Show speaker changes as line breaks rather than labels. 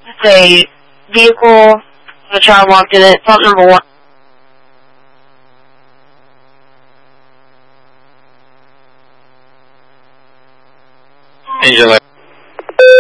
It's a vehicle. A child walked in it. Fault number 1.
Angel